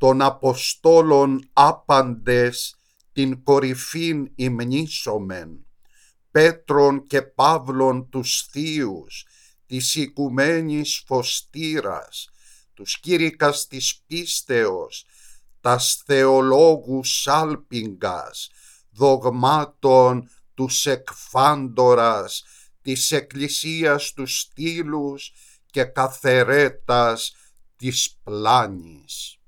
των Αποστόλων άπαντες την κορυφήν υμνήσομεν, Πέτρον και Παύλων τους θείους, της οικουμένης φωστήρας, τους κήρυκας της πίστεως, τας θεολόγους σάλπιγγας, δογμάτων τους εκφάντορας, της εκκλησίας τους στήλους και καθερέτας της πλάνης.